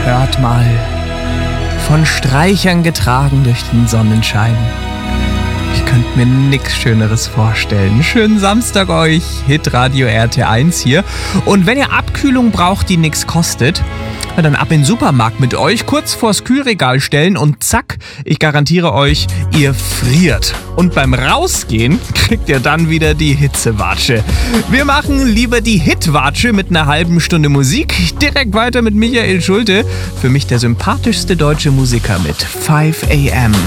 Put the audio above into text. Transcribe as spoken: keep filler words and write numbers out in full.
hört mal. Von Streichern getragen durch den Sonnenschein. Ich könnte mir nichts Schöneres vorstellen. Schönen Samstag euch, Hitradio R T eins hier. Und wenn ihr Abkühlung braucht, die nichts kostet, dann ab in den Supermarkt mit euch, kurz vors Kühlregal stellen und zack, ich garantiere euch, ihr friert. Und beim Rausgehen kriegt ihr dann wieder die Hitzewatsche. Wir machen lieber die Hitwatsche mit einer halben Stunde Musik. Direkt weiter mit Michael Schulte. Für mich der sympathischste deutsche Musiker mit five a m